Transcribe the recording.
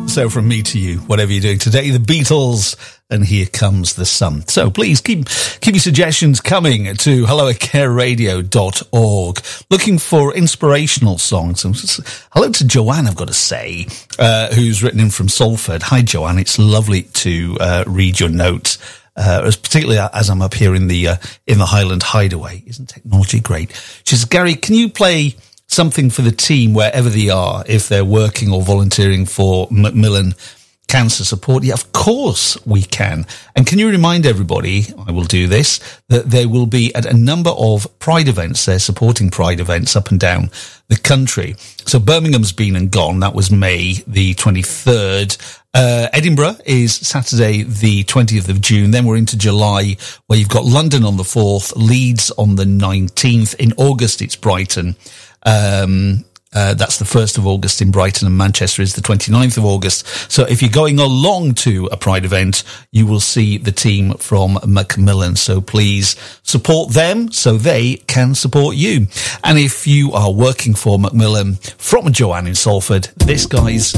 So from me to you, whatever you're doing today, the Beatles, and Here Comes the Sun. So please keep your suggestions coming to hello@careradio.org. Looking for inspirational songs. Hello to Joanne, I've got to say, who's written in from Salford. Hi, Joanne. It's lovely to read your notes. Particularly as I'm up here in the Highland Hideaway. Isn't technology great? She says, Gary, can you play something for the team wherever they are, if they're working or volunteering for Macmillan Cancer Support? Yeah, of course we can. And can you remind everybody, I will do this, that they will be at a number of Pride events. They're supporting Pride events up and down the country. So Birmingham's been and gone. That was May the 23rd. Edinburgh is Saturday the 20th of June. Then we're into July, where you've got London on the 4th, Leeds on the 19th. In August, it's Brighton. That's the 1st of August in Brighton, and Manchester is the 29th of August. So if you're going along to a Pride event, you will see the team from Macmillan. So please support them so they can support you. And if you are working for Macmillan, from Joanne in Salford, this, guys,